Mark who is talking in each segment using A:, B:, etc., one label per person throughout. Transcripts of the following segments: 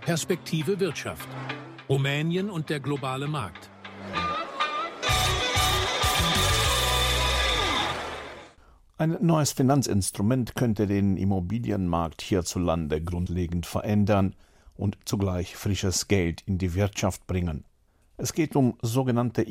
A: Perspektive Wirtschaft. Rumänien und der globale Markt.
B: Ein neues Finanzinstrument könnte den Immobilienmarkt hierzulande grundlegend verändern und zugleich frisches Geld in die Wirtschaft bringen. Es geht um sogenannte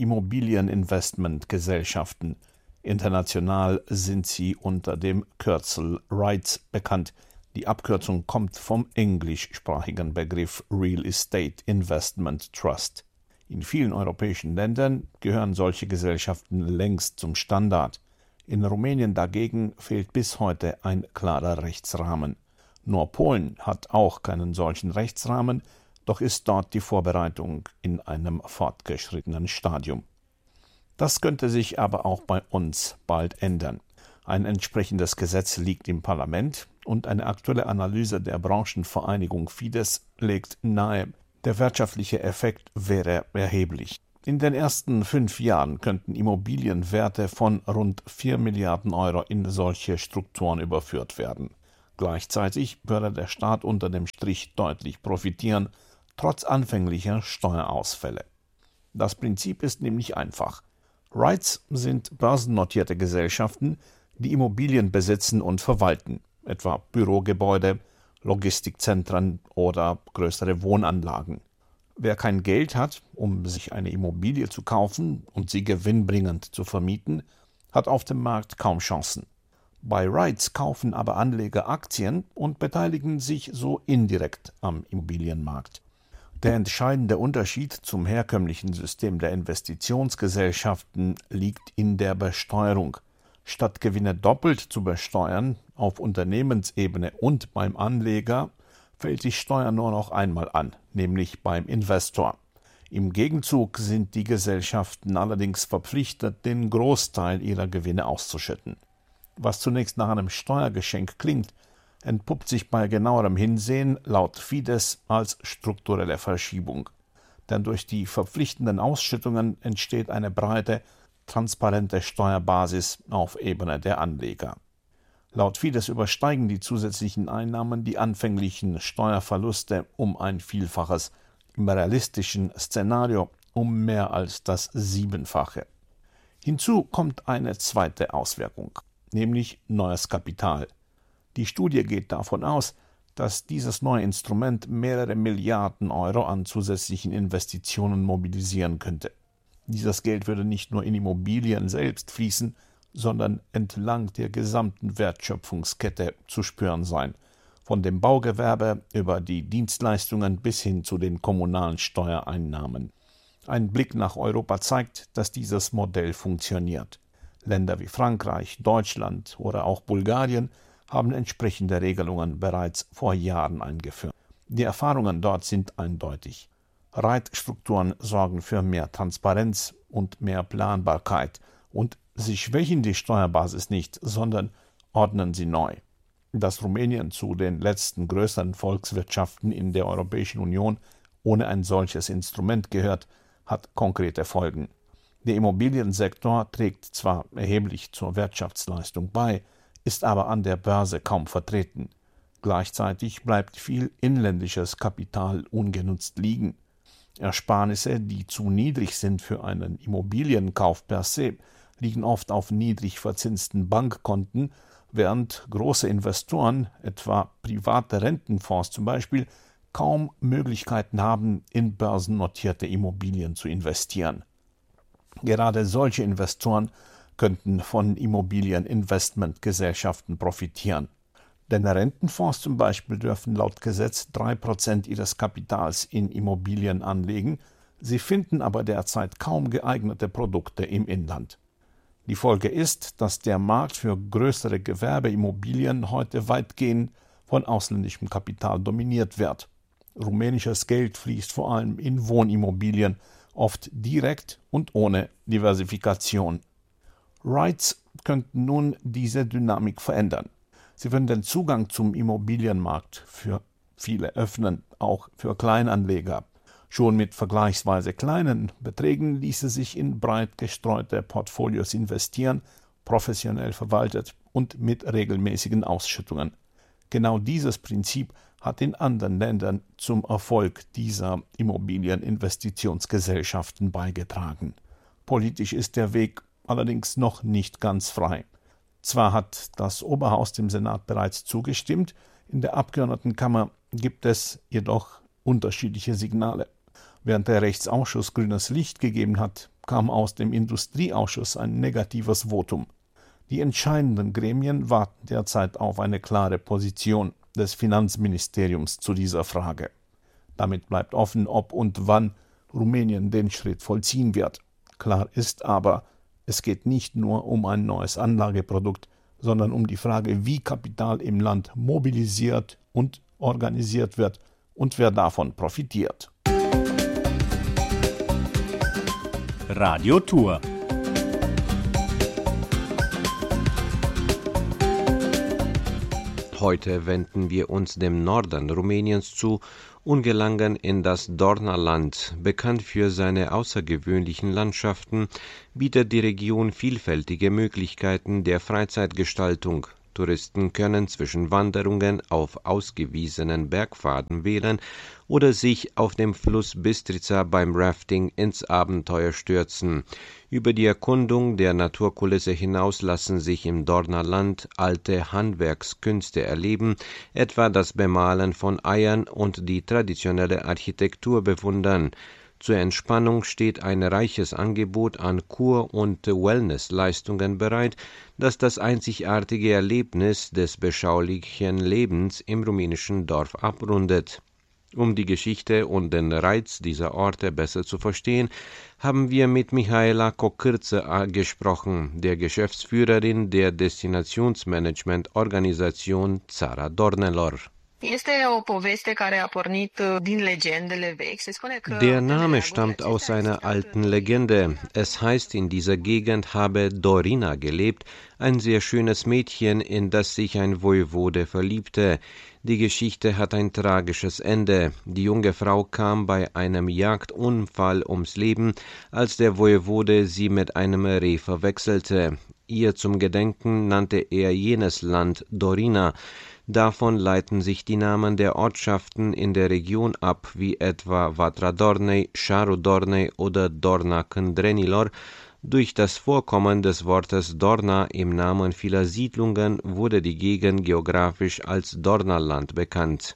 B: Immobilieninvestmentgesellschaften. International sind sie unter dem Kürzel REITs bekannt. Die Abkürzung kommt vom englischsprachigen Begriff Real Estate Investment Trust. In vielen europäischen Ländern gehören solche Gesellschaften längst zum Standard. In Rumänien dagegen fehlt bis heute ein klarer Rechtsrahmen. Nur Polen hat auch keinen solchen Rechtsrahmen, doch ist dort die Vorbereitung in einem fortgeschrittenen Stadium. Das könnte sich aber auch bei uns bald ändern. Ein entsprechendes Gesetz liegt im Parlament und eine aktuelle Analyse der Branchenvereinigung Fides legt nahe, der wirtschaftliche Effekt wäre erheblich. In den ersten 5 Jahren könnten Immobilienwerte von rund 4 Milliarden Euro in solche Strukturen überführt werden. Gleichzeitig würde der Staat unter dem Strich deutlich profitieren, trotz anfänglicher Steuerausfälle. Das Prinzip ist nämlich einfach. REITs sind börsennotierte Gesellschaften, die Immobilien besitzen und verwalten, etwa Bürogebäude, Logistikzentren oder größere Wohnanlagen. Wer kein Geld hat, um sich eine Immobilie zu kaufen und sie gewinnbringend zu vermieten, hat auf dem Markt kaum Chancen. Bei REITs kaufen aber Anleger Aktien und beteiligen sich so indirekt am Immobilienmarkt. Der entscheidende Unterschied zum herkömmlichen System der Investitionsgesellschaften liegt in der Besteuerung. Statt Gewinne doppelt zu besteuern, auf Unternehmensebene und beim Anleger, fällt die Steuer nur noch einmal an, nämlich beim Investor. Im Gegenzug sind die Gesellschaften allerdings verpflichtet, den Großteil ihrer Gewinne auszuschütten. Was zunächst nach einem Steuergeschenk klingt, entpuppt sich bei genauerem Hinsehen laut Fides als strukturelle Verschiebung. Denn durch die verpflichtenden Ausschüttungen entsteht eine breite, transparente Steuerbasis auf Ebene der Anleger. Laut Fides übersteigen die zusätzlichen Einnahmen die anfänglichen Steuerverluste um ein Vielfaches, im realistischen Szenario um mehr als das 7-fache. Hinzu kommt eine zweite Auswirkung, nämlich neues Kapital. Die Studie geht davon aus, dass dieses neue Instrument mehrere Milliarden Euro an zusätzlichen Investitionen mobilisieren könnte. Dieses Geld würde nicht nur in Immobilien selbst fließen, sondern entlang der gesamten Wertschöpfungskette zu spüren sein, von dem Baugewerbe über die Dienstleistungen bis hin zu den kommunalen Steuereinnahmen. Ein Blick nach Europa zeigt, dass dieses Modell funktioniert. Länder wie Frankreich, Deutschland oder auch Bulgarien haben entsprechende Regelungen bereits vor Jahren eingeführt. Die Erfahrungen dort sind eindeutig. REIT-Strukturen sorgen für mehr Transparenz und mehr Planbarkeit und sie schwächen die Steuerbasis nicht, sondern ordnen sie neu. Dass Rumänien zu den letzten größeren Volkswirtschaften in der Europäischen Union ohne ein solches Instrument gehört, hat konkrete Folgen. Der Immobiliensektor trägt zwar erheblich zur Wirtschaftsleistung bei, ist aber an der Börse kaum vertreten. Gleichzeitig bleibt viel inländisches Kapital ungenutzt liegen. Ersparnisse, die zu niedrig sind für einen Immobilienkauf per se, liegen oft auf niedrig verzinsten Bankkonten, während große Investoren, etwa private Rentenfonds zum Beispiel, kaum Möglichkeiten haben, in börsennotierte Immobilien zu investieren. Gerade solche Investoren könnten von Immobilieninvestmentgesellschaften profitieren. Denn Rentenfonds zum Beispiel dürfen laut Gesetz 3% ihres Kapitals in Immobilien anlegen, sie finden aber derzeit kaum geeignete Produkte im Inland. Die Folge ist, dass der Markt für größere Gewerbeimmobilien heute weitgehend von ausländischem Kapital dominiert wird. Rumänisches Geld fließt vor allem in Wohnimmobilien, oft direkt und ohne Diversifikation. REITs könnten nun diese Dynamik verändern. Sie würden den Zugang zum Immobilienmarkt für viele öffnen, auch für Kleinanleger. Schon mit vergleichsweise kleinen Beträgen ließe sich in breit gestreute Portfolios investieren, professionell verwaltet und mit regelmäßigen Ausschüttungen. Genau dieses Prinzip hat in anderen Ländern zum Erfolg dieser Immobilieninvestitionsgesellschaften beigetragen. Politisch ist der Weg allerdings noch nicht ganz frei. Zwar hat das Oberhaus dem Senat bereits zugestimmt, in der Abgeordnetenkammer gibt es jedoch unterschiedliche Signale. Während der Rechtsausschuss grünes Licht gegeben hat, kam aus dem Industrieausschuss ein negatives Votum. Die entscheidenden Gremien warten derzeit auf eine klare Position des Finanzministeriums zu dieser Frage. Damit bleibt offen, ob und wann Rumänien den Schritt vollziehen wird. Klar ist aber, es geht nicht nur um ein neues Anlageprodukt, sondern um die Frage, wie Kapital im Land mobilisiert und organisiert wird und wer davon profitiert.
C: Radiotour.
D: Heute wenden wir uns dem Norden Rumäniens zu und gelangen in das Dornaland. Bekannt für seine außergewöhnlichen Landschaften, bietet die Region vielfältige Möglichkeiten der Freizeitgestaltung. Touristen können zwischen Wanderungen auf ausgewiesenen Bergpfaden wählen oder sich auf dem Fluss Bistrița beim Rafting ins Abenteuer stürzen. Über die Erkundung der Naturkulisse hinaus lassen sich im Dornaland alte Handwerkskünste erleben, etwa das Bemalen von Eiern und die traditionelle Architektur bewundern. Zur Entspannung steht ein reiches Angebot an Kur- und Wellnessleistungen bereit, das das einzigartige Erlebnis des beschaulichen Lebens im rumänischen Dorf abrundet. Um die Geschichte und den Reiz dieser Orte besser zu verstehen, haben wir mit Mihaela Cocârță gesprochen, der Geschäftsführerin der Destinationsmanagement-Organisation Țara Dornelor. Der Name stammt aus einer alten Legende. Es heißt, in dieser Gegend habe Dorina gelebt, ein sehr schönes Mädchen, in das sich ein Woiwode verliebte. Die Geschichte hat ein tragisches Ende. Die junge Frau kam bei einem Jagdunfall ums Leben, als der Woiwode sie mit einem Reh verwechselte. Ihr zum Gedenken nannte er jenes Land Dorina. Davon leiten sich die Namen der Ortschaften in der Region ab, wie etwa Vatra Dornei, Șaru Dornei oder Dorna Cândrenilor. Durch das Vorkommen des Wortes Dorna im Namen vieler Siedlungen wurde die Gegend geografisch als Dornaland bekannt.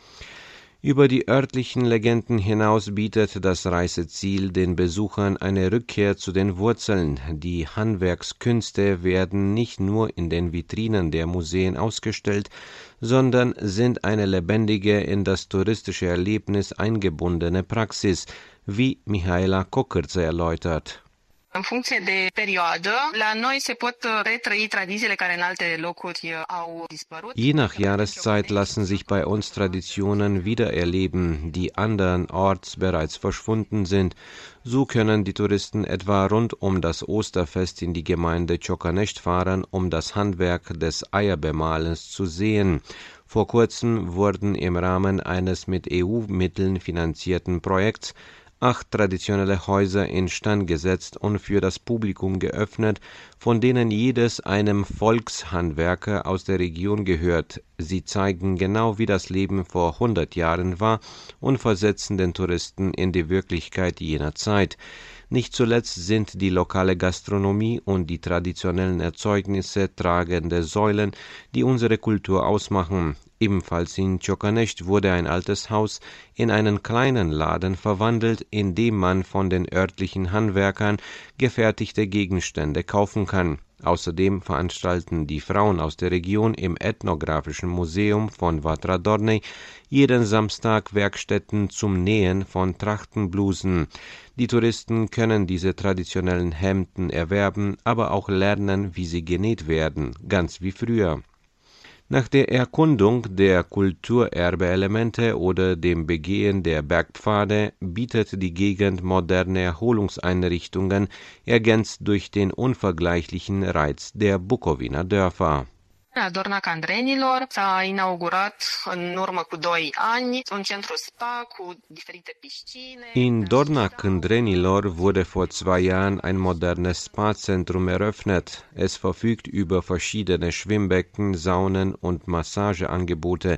D: Über die örtlichen Legenden hinaus bietet das Reiseziel den Besuchern eine Rückkehr zu den Wurzeln. Die Handwerkskünste werden nicht nur in den Vitrinen der Museen ausgestellt, sondern sind eine lebendige, in das touristische Erlebnis eingebundene Praxis, wie Mihaela Cocârță erläutert.
E: În funcție de perioadă, la noi se pot retrăi tradițiile care în alte locuri au dispărut.
D: Je nach Jahreszeit lassen sich bei uns Traditionen wiedererleben, die andernorts bereits verschwunden sind. So können die Touristen etwa rund um das Osterfest in die Gemeinde Ciocănești fahren, um das Handwerk des Eierbemalens zu sehen. Vor kurzem wurden im Rahmen eines mit EU-Mitteln finanzierten Projekts 8 traditionelle Häuser instand gesetzt und für das Publikum geöffnet, von denen jedes einem Volkshandwerker aus der Region gehört. Sie zeigen genau, wie das Leben vor 100 Jahren war und versetzen den Touristen in die Wirklichkeit jener Zeit. Nicht zuletzt sind die lokale Gastronomie und die traditionellen Erzeugnisse tragende Säulen, die unsere Kultur ausmachen. Ebenfalls in Ciocănești wurde ein altes Haus in einen kleinen Laden verwandelt, in dem man von den örtlichen Handwerkern gefertigte Gegenstände kaufen kann. Außerdem veranstalten die Frauen aus der Region im Ethnografischen Museum von Vatra Dornei jeden Samstag Werkstätten zum Nähen von Trachtenblusen. Die Touristen können diese traditionellen Hemden erwerben, aber auch lernen, wie sie genäht werden, ganz wie früher. Nach der Erkundung der Kulturerbe-Elemente oder dem Begehen der Bergpfade bietet die Gegend moderne Erholungseinrichtungen, ergänzt durch den unvergleichlichen Reiz der Bukowiner Dörfer.
E: Dorna Cândrenilor s-a inaugurat în urmă cu 2 ani un centru spa cu diferite piscine.
D: In Dorna Cândrenilor wurde vor 2 Jahren ein modernes Spa-Zentrum eröffnet. Es verfügt über verschiedene Schwimmbecken, Saunen und Massageangebote.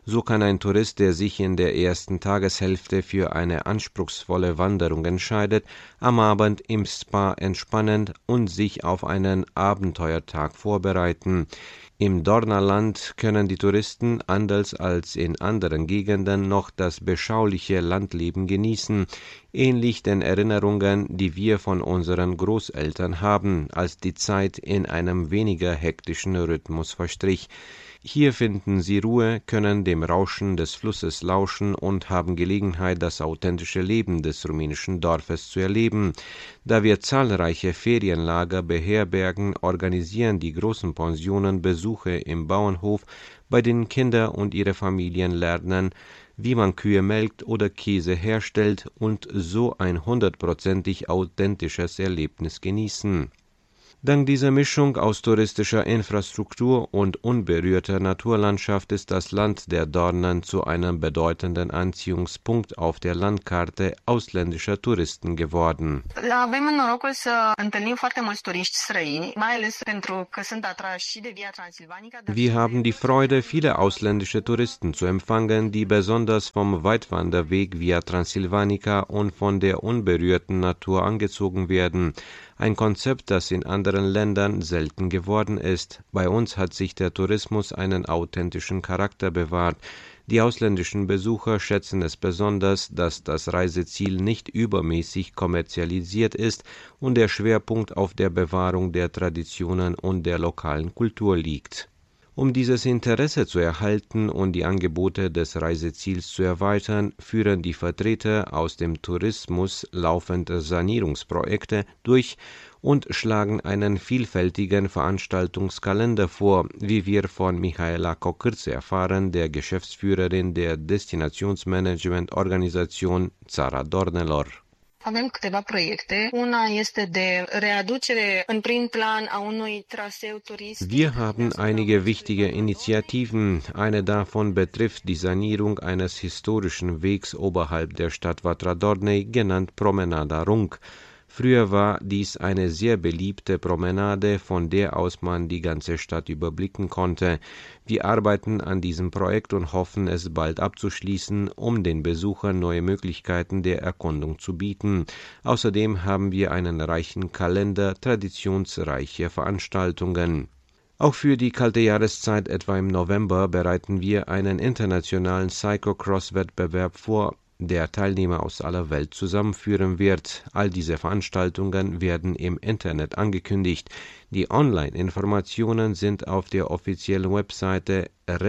D: So kann ein Tourist, der sich in der ersten Tageshälfte für eine anspruchsvolle Wanderung entscheidet, am Abend im Spa entspannen und sich auf einen Abenteuertag vorbereiten. Im Dornerland können die Touristen, anders als in anderen Gegenden, noch das beschauliche Landleben genießen, ähnlich den Erinnerungen, die wir von unseren Großeltern haben, als die Zeit in einem weniger hektischen Rhythmus verstrich. Hier finden sie Ruhe, können dem Rauschen des Flusses lauschen und haben Gelegenheit, das authentische Leben des rumänischen Dorfes zu erleben. Da wir zahlreiche Ferienlager beherbergen, organisieren die großen Pensionen Besuche im Bauernhof, bei denen Kinder und ihre Familien lernen, wie man Kühe melkt oder Käse herstellt und so ein 100% authentisches Erlebnis genießen. Dank dieser Mischung aus touristischer Infrastruktur und unberührter Naturlandschaft ist das Land der Dornen zu einem bedeutenden Anziehungspunkt auf der Landkarte ausländischer Touristen geworden.
E: Avem norocul să întâlnim foarte mulți turiști străini, mai ales pentru că sunt atrași și de Via Transilvanica.
D: Wir haben die Freude, viele ausländische Touristen zu empfangen, die besonders vom Weitwanderweg Via Transilvanica und von der unberührten Natur angezogen werden. Ein Konzept, das in anderen Ländern selten geworden ist. Bei uns hat sich der Tourismus einen authentischen Charakter bewahrt. Die ausländischen Besucher schätzen es besonders, dass das Reiseziel nicht übermäßig kommerzialisiert ist und der Schwerpunkt auf der Bewahrung der Traditionen und der lokalen Kultur liegt. Um dieses Interesse zu erhalten und die Angebote des Reiseziels zu erweitern, führen die Vertreter aus dem Tourismus laufend Sanierungsprojekte durch und schlagen einen vielfältigen Veranstaltungskalender vor, wie wir von Mihaela Cocârță erfahren, der Geschäftsführerin der Destinationsmanagement-Organisation Țara Dornelor.
E: Avem câteva proiecte. Una este de readucere în prim plan a unui traseu turistic.
D: Wir haben einige wichtige Initiativen. Eine davon betrifft die Sanierung eines historischen Wegs oberhalb der Stadt Vatra Dornei, genannt Promenada Rung. Früher war dies eine sehr beliebte Promenade, von der aus man die ganze Stadt überblicken konnte. Wir arbeiten an diesem Projekt und hoffen, es bald abzuschließen, um den Besuchern neue Möglichkeiten der Erkundung zu bieten. Außerdem haben wir einen reichen Kalender traditionsreicher Veranstaltungen. Auch für die kalte Jahreszeit, etwa im November, bereiten wir einen internationalen Cyclocross-Wettbewerb vor, der Teilnehmer aus aller Welt zusammenführen wird. All diese Veranstaltungen werden im Internet angekündigt. Die Online-Informationen sind auf der offiziellen Webseite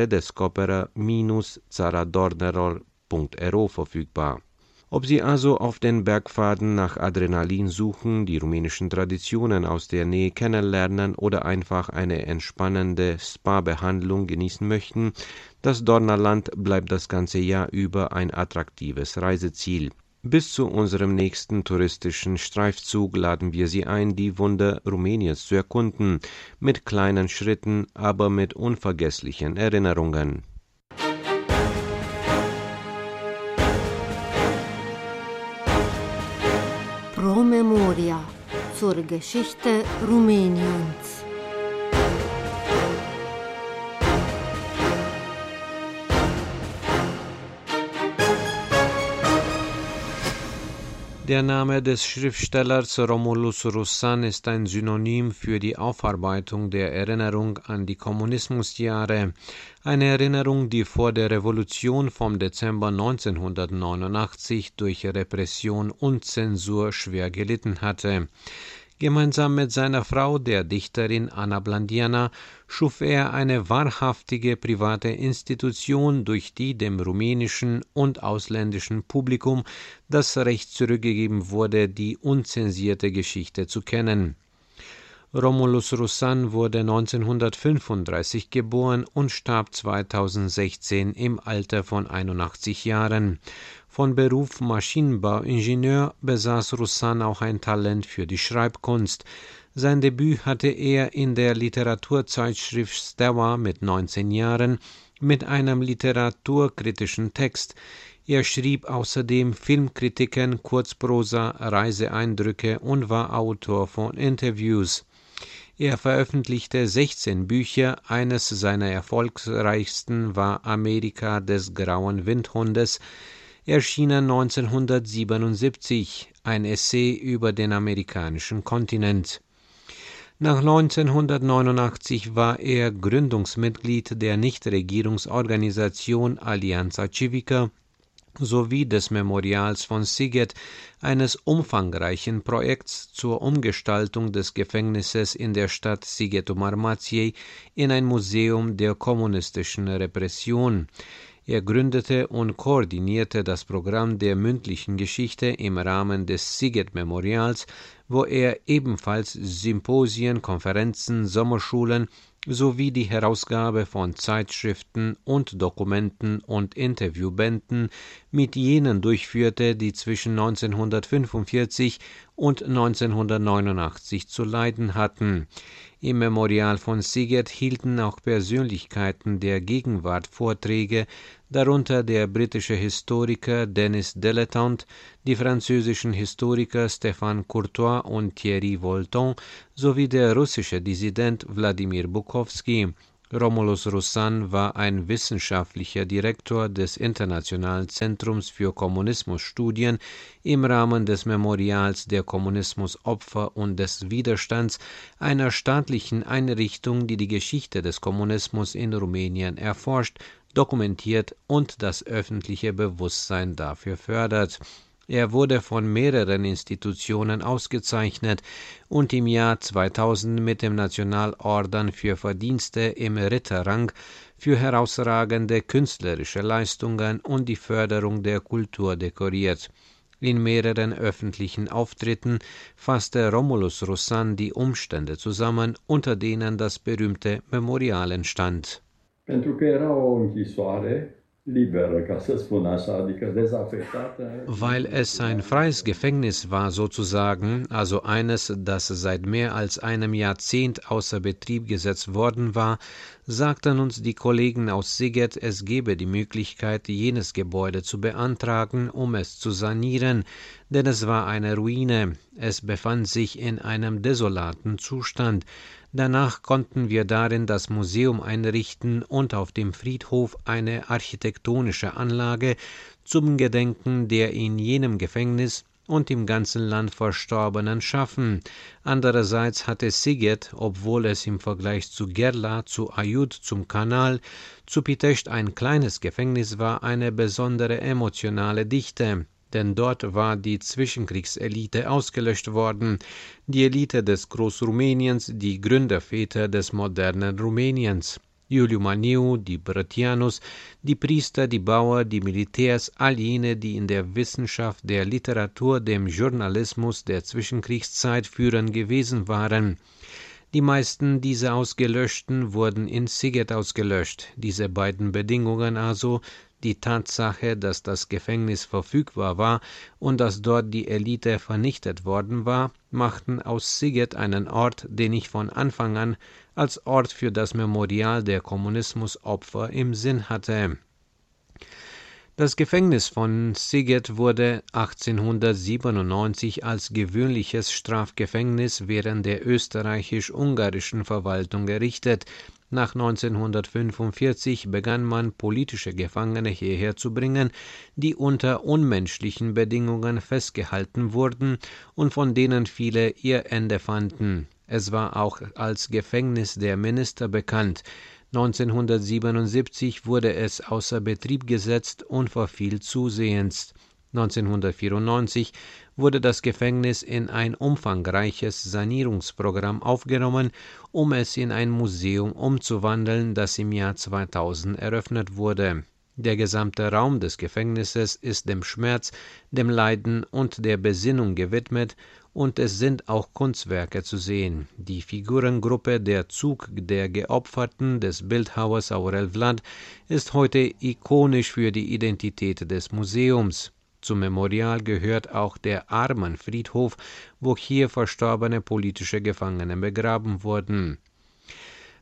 D: redescoperă-țaradornerol.ro verfügbar. Ob Sie also auf den Bergpfaden nach Adrenalin suchen, die rumänischen Traditionen aus der Nähe kennenlernen oder einfach eine entspannende Spa-Behandlung genießen möchten, das Dornerland bleibt das ganze Jahr über ein attraktives Reiseziel. Bis zu unserem nächsten touristischen Streifzug laden wir Sie ein, die Wunder Rumäniens zu erkunden, mit kleinen Schritten, aber mit unvergesslichen Erinnerungen.
C: Pro Memoria zur Geschichte Rumäniens.
D: Der Name des Schriftstellers Romulus Rusan ist ein Synonym für die Aufarbeitung der Erinnerung an die Kommunismusjahre. Eine Erinnerung, die vor der Revolution vom Dezember 1989 durch Repression und Zensur schwer gelitten hatte. Gemeinsam mit seiner Frau, der Dichterin Ana Blandiana, schuf er eine wahrhaftige private Institution, durch die dem rumänischen und ausländischen Publikum das Recht zurückgegeben wurde, die unzensierte Geschichte zu kennen. Romulus Rusan wurde 1935 geboren und starb 2016 im Alter von 81 Jahren. Von Beruf Maschinenbauingenieur besaß Rusan auch ein Talent für die Schreibkunst. Sein Debüt hatte er in der Literaturzeitschrift Steaua mit 19 Jahren mit einem literaturkritischen Text. Er schrieb außerdem Filmkritiken, Kurzprosa, Reiseeindrücke und war Autor von Interviews. Er veröffentlichte 16 Bücher, eines seiner erfolgreichsten war Amerika des grauen Windhundes, erschienen 1977, ein Essay über den amerikanischen Kontinent. Nach 1989 war er Gründungsmitglied der Nichtregierungsorganisation Alianza Civica sowie des Memorials von Sziget, eines umfangreichen Projekts zur Umgestaltung des Gefängnisses in der Stadt Sighetu in ein Museum der kommunistischen Repression. Er gründete und koordinierte das Programm der mündlichen Geschichte im Rahmen des Sziget-Memorials, wo er ebenfalls Symposien, Konferenzen, Sommerschulen sowie die Herausgabe von Zeitschriften und Dokumenten und Interviewbänden mit jenen durchführte, die zwischen 1945 und 1989 zu leiden hatten. Im Memorial von Sziget hielten auch Persönlichkeiten der Gegenwart Vorträge, darunter der britische Historiker Denis Dilettant, die französischen Historiker Stéphane Courtois und Thierry Volton sowie der russische Dissident Wladimir Bukovsky. Romulus Roussan war ein wissenschaftlicher Direktor des Internationalen Zentrums für Kommunismusstudien im Rahmen des Memorials der Kommunismusopfer und des Widerstands, einer staatlichen Einrichtung, die die Geschichte des Kommunismus in Rumänien erforscht, dokumentiert und das öffentliche Bewusstsein dafür fördert. Er wurde von mehreren Institutionen ausgezeichnet und im Jahr 2000 mit dem Nationalorden für Verdienste im Ritterrang für herausragende künstlerische Leistungen und die Förderung der Kultur dekoriert. In mehreren öffentlichen Auftritten fasste Romulus Roussan die Umstände zusammen, unter denen das berühmte Memorial entstand. Weil es ein freies Gefängnis war sozusagen, also eines, das seit mehr als einem Jahrzehnt außer Betrieb gesetzt worden war, sagten uns die Kollegen aus Sziget, es gebe die Möglichkeit, jenes Gebäude zu beantragen, um es zu sanieren, denn es war eine Ruine, es befand sich in einem desolaten Zustand. Danach konnten wir darin das Museum einrichten und auf dem Friedhof eine architektonische Anlage zum Gedenken der in jenem Gefängnis und im ganzen Land Verstorbenen schaffen. Andererseits hatte Sziget, obwohl es im Vergleich zu Gerla, zu Aiud, zum Kanal, zu Pitești ein kleines Gefängnis war, eine besondere emotionale Dichte. Denn dort war die Zwischenkriegselite ausgelöscht worden, die Elite des Großrumäniens, die Gründerväter des modernen Rumäniens. Iuliu Maniu, die Brătianus, die Priester, die Bauer, die Militärs, all jene, die in der Wissenschaft, der Literatur, dem Journalismus der Zwischenkriegszeit führend gewesen waren. Die meisten dieser Ausgelöschten wurden in Sziget ausgelöscht. Diese beiden Bedingungen also, die Tatsache, dass das Gefängnis verfügbar war und dass dort die Elite vernichtet worden war, machten aus Sziget einen Ort, den ich von Anfang an als Ort für das Memorial der Kommunismusopfer im Sinn hatte. Das Gefängnis von Sziget wurde 1897 als gewöhnliches Strafgefängnis während der österreichisch-ungarischen Verwaltung errichtet. Nach 1945 begann man, politische Gefangene hierher zu bringen, die unter unmenschlichen Bedingungen festgehalten wurden und von denen viele ihr Ende fanden. Es war auch als Gefängnis der Minister bekannt. 1977 wurde es außer Betrieb gesetzt und verfiel zusehends. 1994 wurde das Gefängnis in ein umfangreiches Sanierungsprogramm aufgenommen, um es in ein Museum umzuwandeln, das im Jahr 2000 eröffnet wurde. Der gesamte Raum des Gefängnisses ist dem Schmerz, dem Leiden und der Besinnung gewidmet, und es sind auch Kunstwerke zu sehen. Die Figurengruppe Der Zug der Geopferten des Bildhauers Aurel Vlad ist heute ikonisch für die Identität des Museums. Zum Memorial gehört auch der Armenfriedhof, wo hier verstorbene politische Gefangene begraben wurden.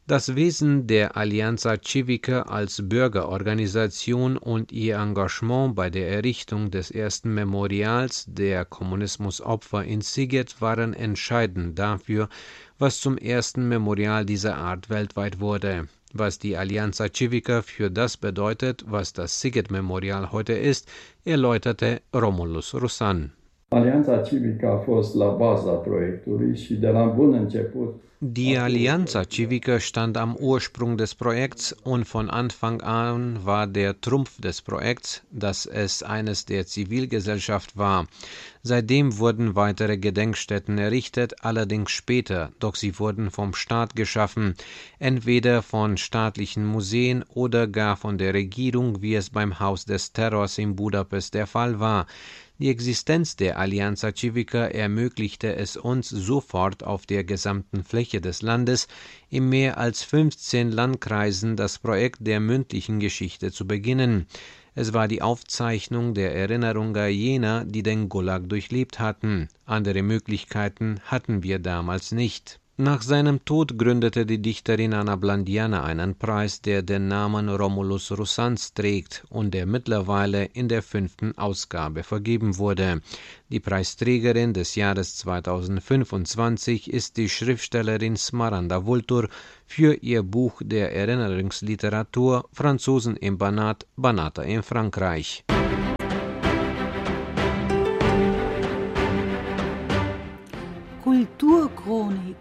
D: Das Wesen der Alianza Civica als Bürgerorganisation und ihr Engagement bei der Errichtung des ersten Memorials der Kommunismusopfer in Szeged waren entscheidend dafür, was zum ersten Memorial dieser Art weltweit wurde. Was die Alianza Civica für das bedeutet, was das Szeged-Memorial heute ist, erläuterte Romulus Rusan.
F: Alianța Civica a fost la baza proiectului și de la bun început.
D: Die Alianza Civica stand am Ursprung des Projekts und von Anfang an war der Trumpf des Projekts, dass es eines der Zivilgesellschaft war. Seitdem wurden weitere Gedenkstätten errichtet, allerdings später, doch sie wurden vom Staat geschaffen, entweder von staatlichen Museen oder gar von der Regierung, wie es beim Haus des Terrors in Budapest der Fall war. Die Existenz der Alianza Civica ermöglichte es uns sofort auf der gesamten Fläche des Landes in mehr als 15 Landkreisen das Projekt der mündlichen Geschichte zu beginnen. Es war die Aufzeichnung der Erinnerungen jener, die den Gulag durchlebt hatten. Andere Möglichkeiten hatten wir damals nicht. Nach seinem Tod gründete die Dichterin Anna Blandiana einen Preis, der den Namen Romulus Rusans trägt und der mittlerweile in der 5. Ausgabe vergeben wurde. Die Preisträgerin des Jahres 2025 ist die Schriftstellerin Smaranda Vultur für ihr Buch der Erinnerungsliteratur Franzosen im Banat, Banata in Frankreich.
G: Kulturchronik.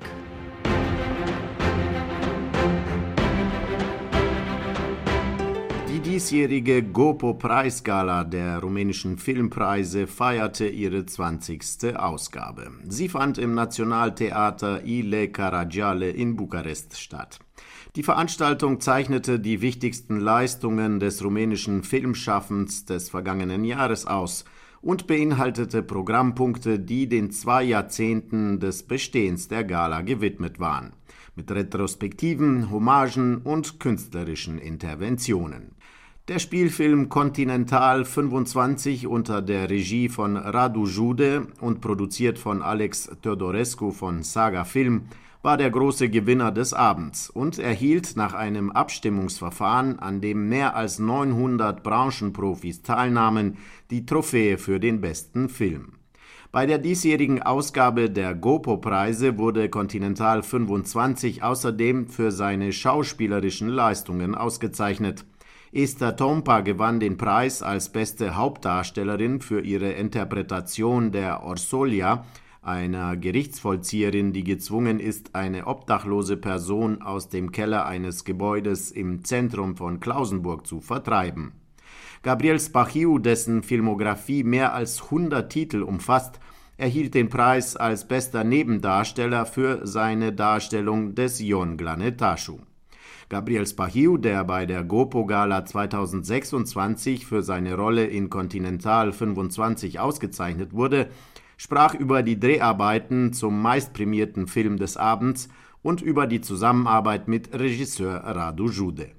H: Die diesjährige Gopo-Preisgala der rumänischen Filmpreise feierte ihre 20. Ausgabe. Sie fand im Nationaltheater Ile Caragiale in Bukarest statt. Die Veranstaltung zeichnete die wichtigsten Leistungen des rumänischen Filmschaffens des vergangenen Jahres aus und beinhaltete Programmpunkte, die den 2 Jahrzehnten des Bestehens der Gala gewidmet waren, mit Retrospektiven, Hommagen und künstlerischen Interventionen. Der Spielfilm Continental 25 unter der Regie von Radu Jude und produziert von Alex Teodorescu von Saga Film war der große Gewinner des Abends und erhielt nach einem Abstimmungsverfahren, an dem mehr als 900 Branchenprofis teilnahmen, die Trophäe für den besten Film. Bei der diesjährigen Ausgabe der Gopo-Preise wurde Continental 25 außerdem für seine schauspielerischen Leistungen ausgezeichnet. Esther Tompa gewann den Preis als beste Hauptdarstellerin für ihre Interpretation der Orsolia, einer Gerichtsvollzieherin, die gezwungen ist, eine obdachlose Person aus dem Keller eines Gebäudes im Zentrum von Klausenburg zu vertreiben. Gabriel Spahiu, dessen Filmografie mehr als 100 Titel umfasst, erhielt den Preis als bester Nebendarsteller für seine Darstellung des Ion Glanetashu. Gabriel Spahiu, der bei der Gopo-Gala 2026 für seine Rolle in Continental 25 ausgezeichnet wurde, sprach über die Dreharbeiten zum meistprämierten Film des Abends und über die Zusammenarbeit mit Regisseur Radu Jude.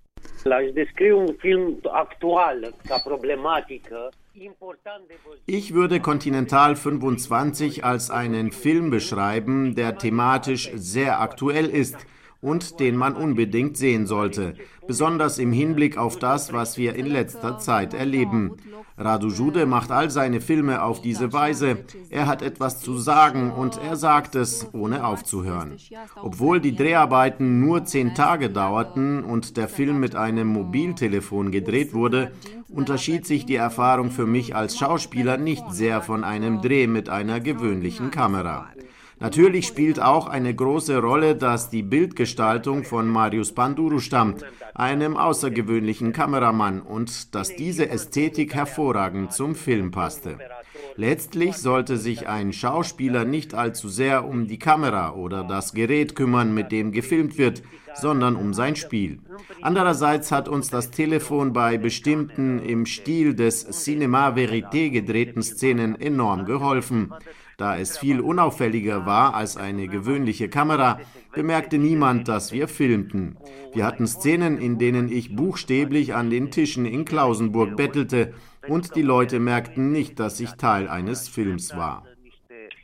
H: Ich würde Continental 25 als einen Film beschreiben, der thematisch sehr aktuell ist und den man unbedingt sehen sollte, besonders im Hinblick auf das, was wir in letzter Zeit erleben. Radu Jude macht all seine Filme auf diese Weise. Er hat etwas zu sagen und er sagt es, ohne aufzuhören. Obwohl die Dreharbeiten nur 10 Tage dauerten und der Film mit einem Mobiltelefon gedreht wurde, unterschied sich die Erfahrung für mich als Schauspieler nicht sehr von einem Dreh mit einer gewöhnlichen Kamera. Natürlich spielt auch eine große Rolle, dass die Bildgestaltung von Marius Panduru stammt, einem außergewöhnlichen Kameramann, und dass diese Ästhetik hervorragend zum Film passte. Letztlich sollte sich ein Schauspieler nicht allzu sehr um die Kamera oder das Gerät kümmern, mit dem gefilmt wird, sondern um sein Spiel. Andererseits hat uns das Telefon bei bestimmten im Stil des Cinéma Vérité gedrehten Szenen enorm geholfen. Da es viel unauffälliger war als eine gewöhnliche Kamera, bemerkte niemand, dass wir filmten. Wir hatten Szenen, in denen ich buchstäblich an den Tischen in Klausenburg bettelte und die Leute merkten nicht, dass ich Teil eines Films war.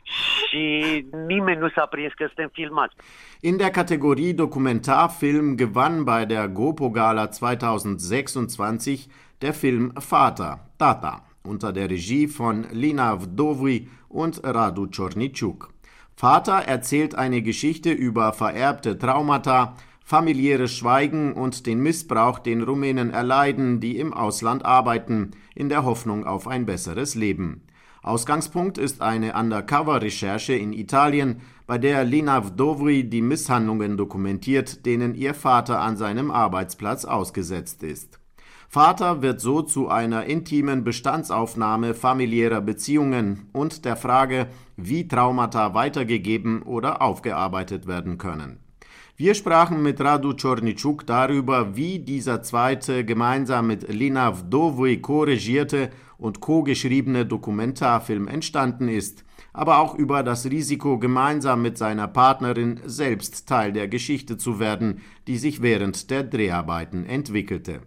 G: și nimeni nu s-a prins că suntem filmați.
H: In der Kategorie Dokumentarfilm gewann bei der Gopo-Gala 2026 der Film Vater, Tata, unter der Regie von Lina Vdovy und Radu Czorniciuk. Vater erzählt eine Geschichte über vererbte Traumata, familiäres Schweigen und den Missbrauch, den Rumänen erleiden, die im Ausland arbeiten, in der Hoffnung auf ein besseres Leben. Ausgangspunkt ist eine Undercover-Recherche in Italien, bei der Lina Vdovy die Misshandlungen dokumentiert, denen ihr Vater an seinem Arbeitsplatz ausgesetzt ist. Vater wird so zu einer intimen Bestandsaufnahme familiärer Beziehungen und der Frage, wie Traumata weitergegeben oder aufgearbeitet werden können. Wir sprachen mit Radu Czorniciuk darüber, wie dieser zweite gemeinsam mit Lina Vdovy co-regierte und co-geschriebene Dokumentarfilm entstanden ist, aber auch über das Risiko, gemeinsam mit seiner Partnerin selbst Teil der Geschichte zu werden, die sich während der Dreharbeiten entwickelte.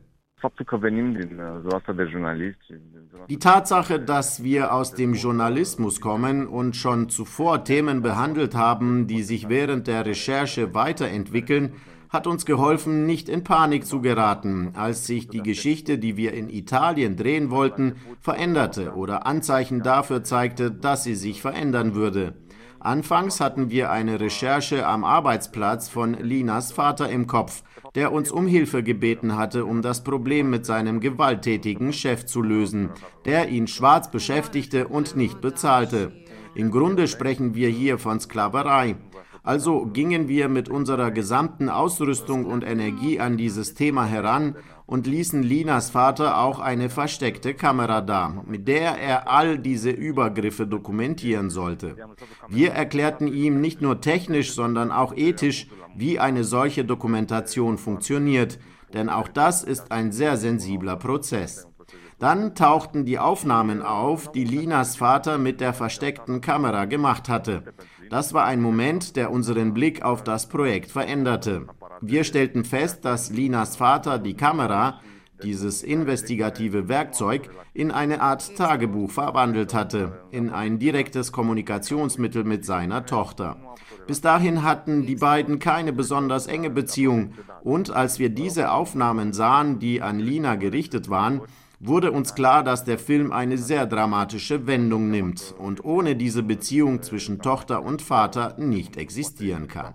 H: Die Tatsache, dass wir aus dem Journalismus kommen und schon zuvor Themen behandelt haben, die sich während der Recherche weiterentwickeln, hat uns geholfen, nicht in Panik zu geraten, als sich die Geschichte, die wir in Italien drehen wollten, veränderte oder Anzeichen dafür zeigte, dass sie sich verändern würde. Anfangs hatten wir eine Recherche am Arbeitsplatz von Linas Vater im Kopf, der uns um Hilfe gebeten hatte, um das Problem mit seinem gewalttätigen Chef zu lösen, der ihn schwarz beschäftigte und nicht bezahlte. Im Grunde sprechen wir hier von Sklaverei. Also gingen wir mit unserer gesamten Ausrüstung und Energie an dieses Thema heran und ließen Linas Vater auch eine versteckte Kamera da, mit der er all diese Übergriffe dokumentieren sollte. Wir erklärten ihm nicht nur technisch, sondern auch ethisch, wie eine solche Dokumentation funktioniert, denn auch das ist ein sehr sensibler Prozess. Dann tauchten die Aufnahmen auf, die Linas Vater mit der versteckten Kamera gemacht hatte. Das war ein Moment, der unseren Blick auf das Projekt veränderte. Wir stellten fest, dass Linas Vater die Kamera, dieses investigative Werkzeug, in eine Art Tagebuch verwandelt hatte, in ein direktes Kommunikationsmittel mit seiner Tochter. Bis dahin hatten die beiden keine besonders enge Beziehung und als wir diese Aufnahmen sahen, die an Lina gerichtet waren, wurde uns klar, dass der Film eine sehr dramatische Wendung nimmt und ohne diese Beziehung zwischen Tochter und Vater nicht existieren kann.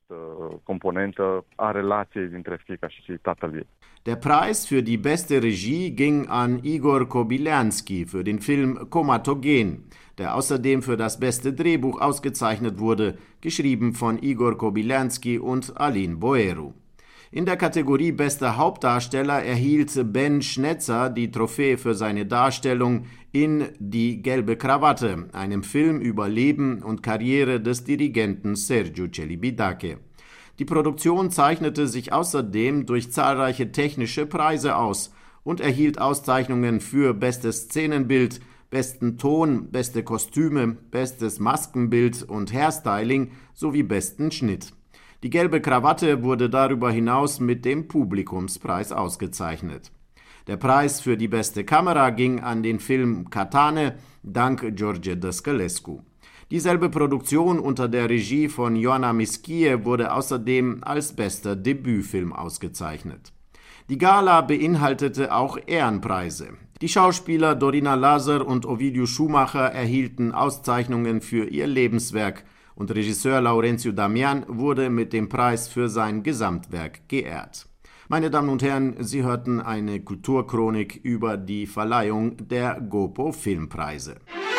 H: Der Preis für die beste Regie ging an Igor Kobylanski für den Film Komatogen, der außerdem für das beste Drehbuch ausgezeichnet wurde, geschrieben von Igor Kobylanski und Alin Boeru. In der Kategorie Bester Hauptdarsteller erhielt Ben Schnetzer die Trophäe für seine Darstellung in Die gelbe Krawatte, einem Film über Leben und Karriere des Dirigenten Sergiu Celibidache. Die Produktion zeichnete sich außerdem durch zahlreiche technische Preise aus und erhielt Auszeichnungen für bestes Szenenbild, besten Ton, beste Kostüme, bestes Maskenbild und Hairstyling sowie besten Schnitt. Die gelbe Krawatte wurde darüber hinaus mit dem Publikumspreis ausgezeichnet. Der Preis für die beste Kamera ging an den Film Katane dank George Dascălescu. Dieselbe Produktion unter der Regie von Ioana Mischie wurde außerdem als bester Debütfilm ausgezeichnet. Die Gala beinhaltete auch Ehrenpreise. Die Schauspieler Dorina Lazar und Ovidiu Schumacher erhielten Auszeichnungen für ihr Lebenswerk und Regisseur Laurențiu Damian wurde mit dem Preis für sein Gesamtwerk geehrt. Meine Damen und Herren, Sie hörten eine Kulturchronik über die Verleihung der Gopo Filmpreise.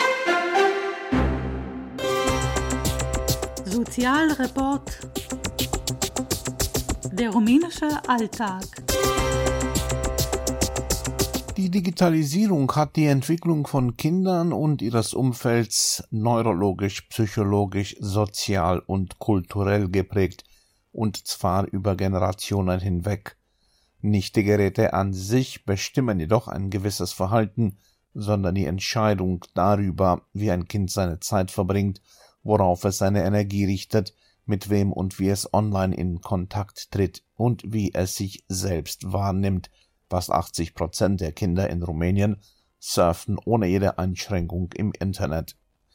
I: Sozialreport. Der rumänische Alltag.
B: Die Digitalisierung hat die Entwicklung von Kindern und ihres Umfelds neurologisch, psychologisch, sozial und kulturell geprägt, und zwar über Generationen hinweg. Nicht die Geräte an sich bestimmen jedoch ein gewisses Verhalten, sondern die Entscheidung darüber, wie ein Kind seine Zeit verbringt, worauf es seine Energie richtet, mit wem und wie es online in Kontakt tritt und wie es sich selbst wahrnimmt. Fast 80% der Kinder in Rumänien surfen ohne jede Einschränkung im Internet.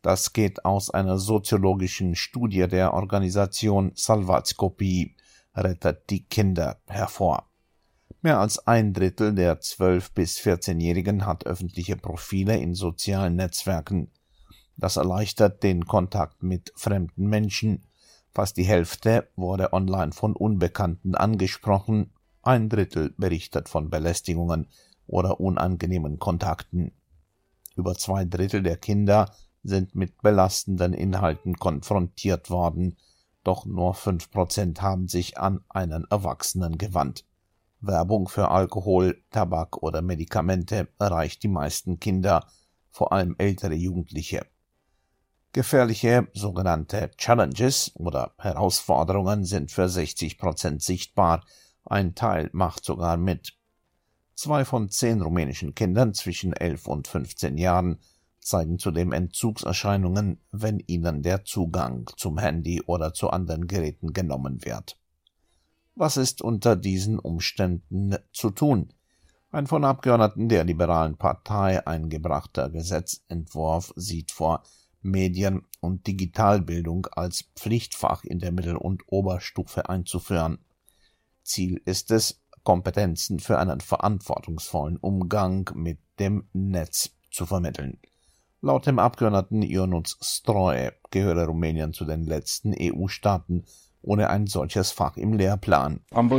B: Das geht aus einer soziologischen Studie der Organisation Salvați Copiii, rettet die Kinder, hervor. Mehr als 1/3 der 12- bis 14-Jährigen hat öffentliche Profile in sozialen Netzwerken. Das erleichtert den Kontakt mit fremden Menschen. Fast die Hälfte wurde online von Unbekannten angesprochen. 1/3 berichtet von Belästigungen oder unangenehmen Kontakten. Über 2/3 der Kinder sind mit belastenden Inhalten konfrontiert worden, doch nur 5% haben sich an einen Erwachsenen gewandt. Werbung für Alkohol, Tabak oder Medikamente erreicht die meisten Kinder, vor allem ältere Jugendliche. Gefährliche sogenannte Challenges oder Herausforderungen sind für 60% sichtbar, ein Teil macht sogar mit. 2 von 10 rumänischen Kindern zwischen 11 und 15 Jahren zeigen zudem Entzugserscheinungen, wenn ihnen der Zugang zum Handy oder zu anderen Geräten genommen wird. Was ist unter diesen Umständen zu tun? Ein von Abgeordneten der Liberalen Partei eingebrachter Gesetzentwurf sieht vor, Medien- und Digitalbildung als Pflichtfach in der Mittel- und Oberstufe einzuführen. Ziel ist es, Kompetenzen für einen verantwortungsvollen Umgang mit dem Netz zu vermitteln. Laut dem Abgeordneten Ionuț Stroie gehöre Rumänien zu den letzten EU-Staaten ohne ein solches Fach im Lehrplan.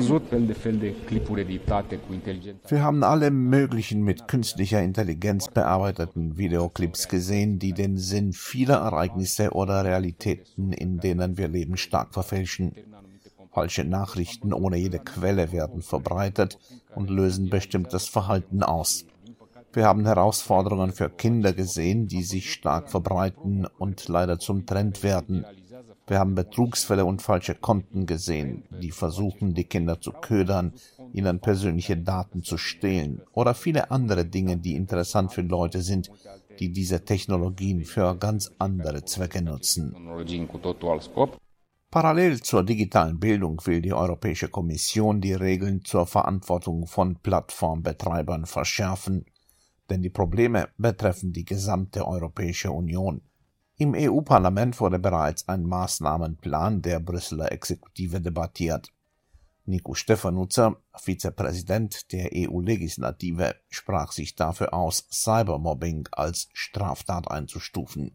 B: Wir haben alle möglichen mit künstlicher Intelligenz bearbeiteten Videoclips gesehen, die den Sinn vieler Ereignisse oder Realitäten, in denen wir leben, stark verfälschen. Falsche Nachrichten ohne jede Quelle werden verbreitet und lösen bestimmtes Verhalten aus. Wir haben Herausforderungen für Kinder gesehen, die sich stark verbreiten und leider zum Trend werden. Wir haben Betrugsfälle und falsche Konten gesehen, die versuchen, die Kinder zu ködern, ihnen persönliche Daten zu stehlen oder viele andere Dinge, die interessant für Leute sind, die diese Technologien für ganz andere Zwecke nutzen. Parallel zur digitalen Bildung will die Europäische Kommission die Regeln zur Verantwortung von Plattformbetreibern verschärfen, denn die Probleme betreffen die gesamte Europäische Union. Im EU-Parlament wurde bereits ein Maßnahmenplan der Brüsseler Exekutive debattiert. Nicu Ștefănuță, Vizepräsident der EU-Legislative, sprach sich dafür aus, Cybermobbing als Straftat einzustufen.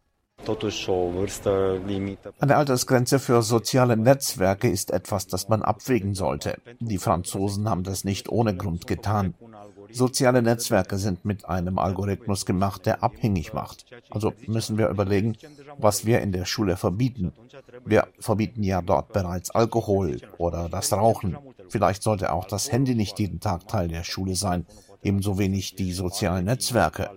B: Eine Altersgrenze für soziale Netzwerke ist etwas, das man abwägen sollte. Die Franzosen haben das nicht ohne Grund getan. Soziale Netzwerke sind mit einem Algorithmus gemacht, der abhängig macht. Also müssen wir überlegen, was wir in der Schule verbieten. Wir verbieten ja dort bereits Alkohol oder das Rauchen. Vielleicht sollte auch das Handy nicht jeden Tag Teil der Schule sein, ebenso wenig die sozialen Netzwerke.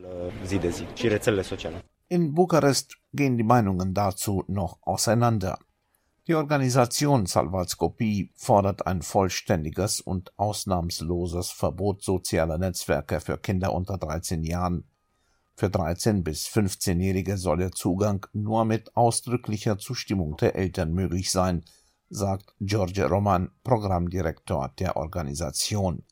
B: In Bukarest gehen die Meinungen dazu noch auseinander. Die Organisation Salvați Copiii fordert ein vollständiges und ausnahmsloses Verbot sozialer Netzwerke für Kinder unter 13 Jahren. Für 13- bis 15-Jährige soll der Zugang nur mit ausdrücklicher Zustimmung der Eltern möglich sein, sagt George Roman, Programmdirektor der Organisation.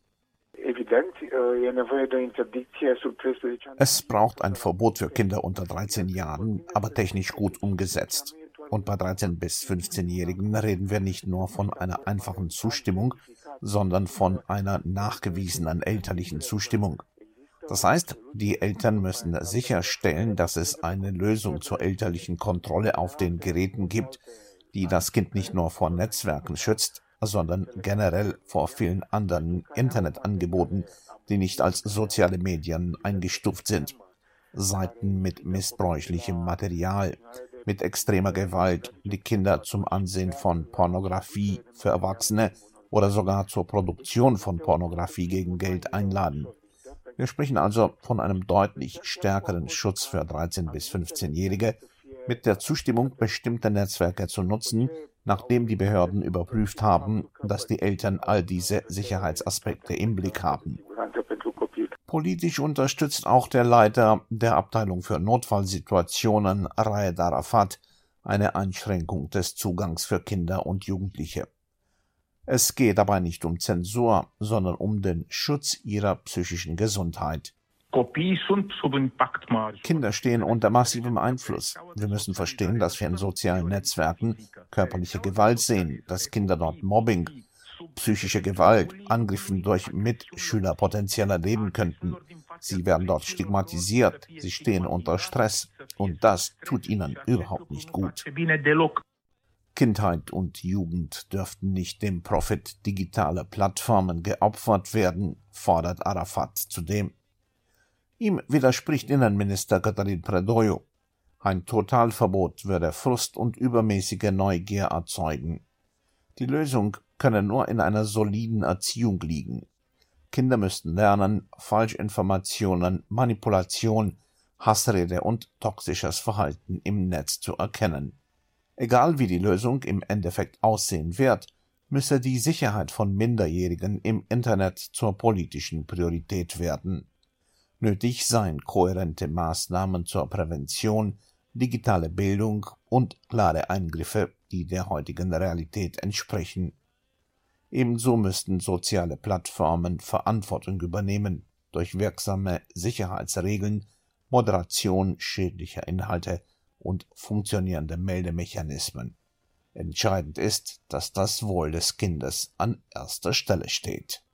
B: Es braucht ein Verbot für Kinder unter 13 Jahren, aber technisch gut umgesetzt. Und bei 13- bis 15-Jährigen reden wir nicht nur von einer einfachen Zustimmung, sondern von einer nachgewiesenen elterlichen Zustimmung. Das heißt, die Eltern müssen sicherstellen, dass es eine Lösung zur elterlichen Kontrolle auf den Geräten gibt, die das Kind nicht nur vor Netzwerken schützt, sondern generell vor vielen anderen Internetangeboten, die nicht als soziale Medien eingestuft sind. Seiten mit missbräuchlichem Material, mit extremer Gewalt, die Kinder zum Ansehen von Pornografie für Erwachsene oder sogar zur Produktion von Pornografie gegen Geld einladen. Wir sprechen also von einem deutlich stärkeren Schutz für 13- bis 15-Jährige, mit der Zustimmung bestimmter Netzwerke zu nutzen, nachdem die Behörden überprüft haben, dass die Eltern all diese Sicherheitsaspekte im Blick haben. Politisch unterstützt auch der Leiter der Abteilung für Notfallsituationen, Raed Arafat, eine Einschränkung des Zugangs für Kinder und Jugendliche. Es geht dabei nicht um Zensur, sondern um den Schutz ihrer psychischen Gesundheit. Kinder stehen unter massivem Einfluss. Wir müssen verstehen, dass wir in sozialen Netzwerken körperliche Gewalt sehen, dass Kinder dort Mobbing, psychische Gewalt, Angriffen durch Mitschüler potenziell erleben könnten. Sie werden dort stigmatisiert, sie stehen unter Stress und das tut ihnen überhaupt nicht gut. Kindheit und Jugend dürften nicht dem Profit digitaler Plattformen geopfert werden, fordert Arafat zudem. Ihm widerspricht Innenminister Cătălin Predoiu. Ein Totalverbot würde Frust und übermäßige Neugier erzeugen. Die Lösung könne nur in einer soliden Erziehung liegen. Kinder müssten lernen, Falschinformationen, Manipulation, Hassrede und toxisches Verhalten im Netz zu erkennen. Egal wie die Lösung im Endeffekt aussehen wird, müsse die Sicherheit von Minderjährigen im Internet zur politischen Priorität werden. Nötig seien kohärente Maßnahmen zur Prävention, digitale Bildung und klare Eingriffe, die der heutigen Realität entsprechen. Ebenso müssten soziale Plattformen Verantwortung übernehmen durch wirksame Sicherheitsregeln, Moderation schädlicher Inhalte und funktionierende Meldemechanismen. Entscheidend ist, dass das Wohl des Kindes an erster Stelle steht.